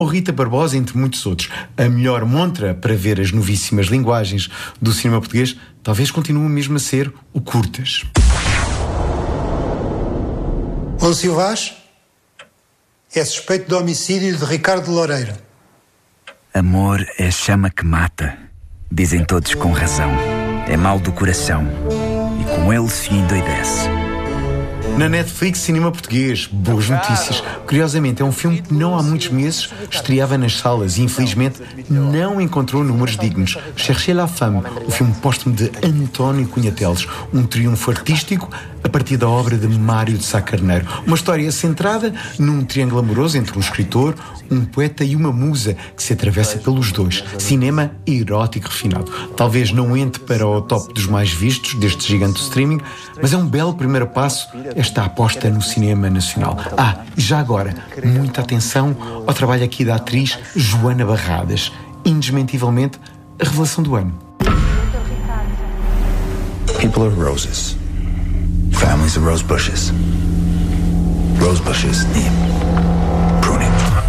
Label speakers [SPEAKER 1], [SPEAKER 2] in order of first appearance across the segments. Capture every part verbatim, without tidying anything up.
[SPEAKER 1] ou Rita Barbosa, entre muitos outros. A melhor montra para ver as novíssimas linguagens do cinema português talvez continue mesmo a ser o curtas.
[SPEAKER 2] Lúcio Vaz é suspeito de homicídio de Ricardo Loureiro.
[SPEAKER 3] Amor é a chama que mata, dizem todos com razão. É mal do coração e com ele se endoidece.
[SPEAKER 1] Na Netflix, cinema português, boas notícias. Curiosamente, é um filme que não há muitos meses estreava nas salas e, infelizmente, não encontrou números dignos. Cherchez la femme, o filme póstumo de António Cunha Teles, um triunfo artístico a partir da obra de Mário de Sá Carneiro. Uma história centrada num triângulo amoroso entre um escritor, um poeta e uma musa que se atravessa pelos dois. Cinema erótico refinado. Talvez não entre para o top dos mais vistos deste gigante do streaming, mas é um belo primeiro passo esta aposta no cinema nacional. Ah, e já agora, muita atenção ao trabalho aqui da atriz Joana Barradas. Indesmentivelmente, a revelação do ano.
[SPEAKER 4] People are roses. Families are rose bushes. Rose bushes need pruning.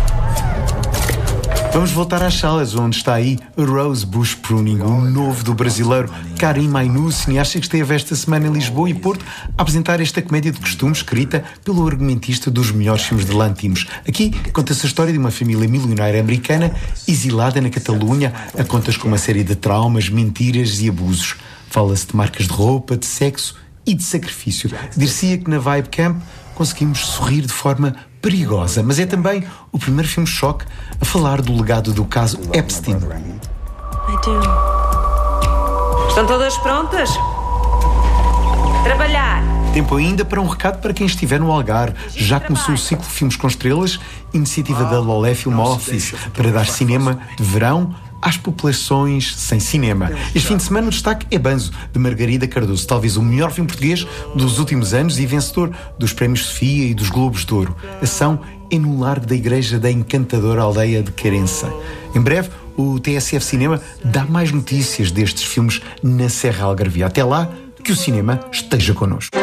[SPEAKER 1] Vamos voltar às salas, onde está aí Rose Bush Pruning, o novo do brasileiro Karim Mainu, cineasta que esteve esta semana em Lisboa e Porto a apresentar esta comédia de costumes escrita pelo argumentista dos melhores filmes de Lantimos. Aqui conta-se a história de uma família milionária americana exilada na Catalunha, a contas com uma série de traumas, mentiras e abusos. Fala-se de marcas de roupa, de sexo e de sacrifício. Dir-se-ia que na Vibe Camp conseguimos sorrir de forma perigosa, mas é também o primeiro filme choque a falar do legado do caso Epstein.
[SPEAKER 5] I do. Estão todas prontas? Trabalhar!
[SPEAKER 1] Tempo ainda para um recado para quem estiver no Algarve. Já começou o ciclo Filmes com Estrelas, iniciativa da Lolé Film Office, para dar cinema de verão às populações sem cinema. Este fim de semana o destaque é Banzo, de Margarida Cardoso, talvez o melhor filme português dos últimos anos e vencedor dos Prémios Sofia e dos Globos de Ouro. Ação é no largo da igreja da encantadora aldeia de Querença. Em breve, o T S F Cinema dá mais notícias destes filmes na Serra Algarvia. Até lá, que o cinema esteja connosco.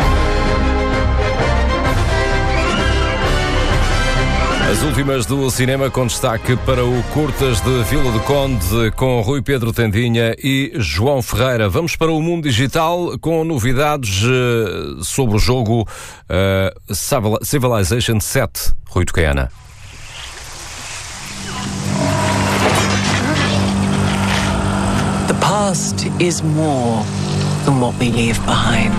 [SPEAKER 6] As últimas do cinema com destaque para o Curtas de Vila do Conde com Rui Pedro Tendinha e João Ferreira. Vamos para o mundo digital com novidades uh, sobre o jogo uh, Civilization sete. Rui Tocaiana.
[SPEAKER 7] The past is more than what we leave behind.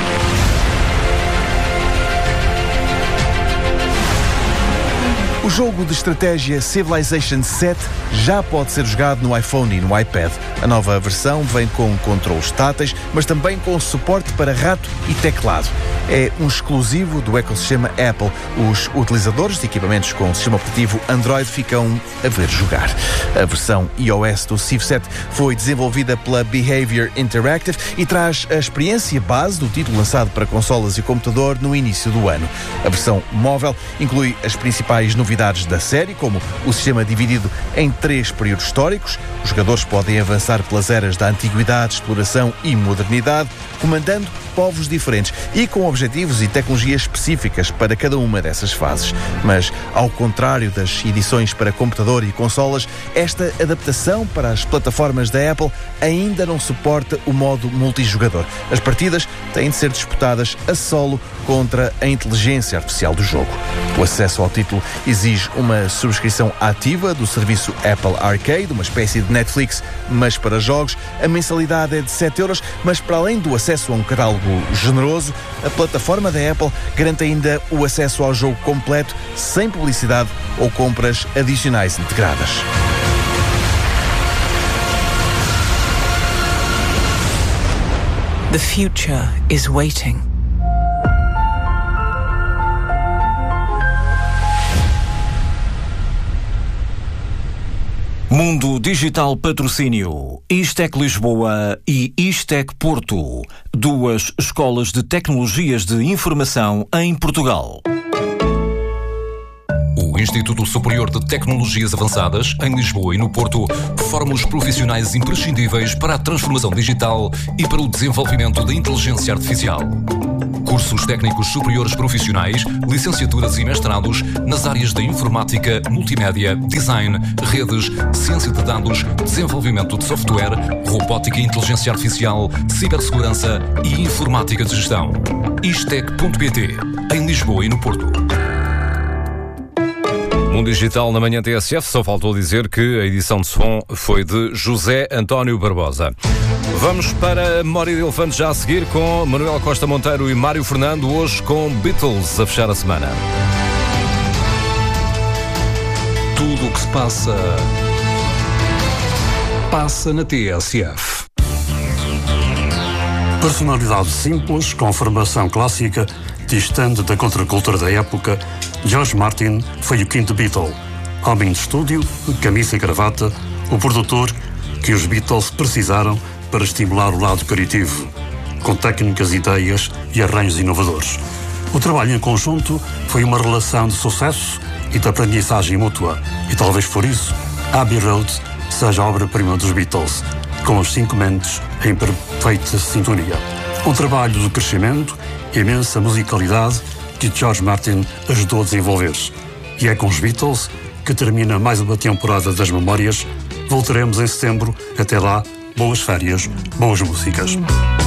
[SPEAKER 8] O jogo de estratégia Civilization sete já pode ser jogado no iPhone e no iPad. A nova versão vem com controles táteis, mas também com suporte para rato e teclado. É um exclusivo do ecossistema Apple. Os utilizadores de equipamentos com sistema operativo Android ficam a ver jogar. A versão iOS do Civ sete foi desenvolvida pela Behavior Interactive e traz a experiência base do título lançado para consolas e computador no início do ano. A versão móvel inclui as principais novidades da série, como o sistema dividido em três períodos históricos. Os jogadores podem avançar pelas eras da antiguidade, exploração e modernidade, comandando povos diferentes e com objetivos e tecnologias específicas para cada uma dessas fases. Mas, ao contrário das edições para computador e consolas, esta adaptação para as plataformas da Apple ainda não suporta o modo multijogador. As partidas têm de ser disputadas a solo contra a inteligência artificial do jogo. O acesso ao título exige uma subscrição ativa do serviço Apple Arcade, uma espécie de Netflix, mas para jogos. A mensalidade é de sete euros, mas para além do acesso a um catálogo generoso, a plataforma da Apple garante ainda o acesso ao jogo completo, sem publicidade ou compras adicionais integradas.
[SPEAKER 7] The future is waiting.
[SPEAKER 9] Mundo Digital Patrocínio, Istec Lisboa e Istec Porto, duas escolas de tecnologias de informação em Portugal.
[SPEAKER 10] O Instituto Superior de Tecnologias Avançadas, em Lisboa e no Porto, forma os profissionais imprescindíveis para a transformação digital e para o desenvolvimento da inteligência artificial. Cursos técnicos superiores profissionais, licenciaturas e mestrados nas áreas da informática, multimédia, design, redes, ciência de dados, desenvolvimento de software, robótica e inteligência artificial, cibersegurança e informática de gestão. Istec ponto pt, em Lisboa e no Porto.
[SPEAKER 6] Mundo Digital na manhã T S F, só faltou dizer que a edição de som foi de José António Barbosa. Vamos para a Memória de Elefante já a seguir com Manuel Costa Monteiro e Mário Fernando, hoje com Beatles a fechar a semana.
[SPEAKER 10] Tudo o que se passa, passa na T S F.
[SPEAKER 11] Personalidade simples, com formação clássica, distante da contracultura da época, George Martin foi o quinto Beatle. Homem de estúdio, camisa e gravata, o produtor que os Beatles precisaram para estimular o lado criativo, com técnicas, ideias e arranjos inovadores. O trabalho em conjunto foi uma relação de sucesso e de aprendizagem mútua, e talvez por isso Abbey Road seja a obra-prima dos Beatles, com os cinco mentes em perfeita sintonia. Um trabalho de crescimento, imensa musicalidade que George Martin ajudou a desenvolver. E é com os Beatles que termina mais uma temporada das Memórias. Voltaremos em setembro. Até lá, boas férias, boas músicas.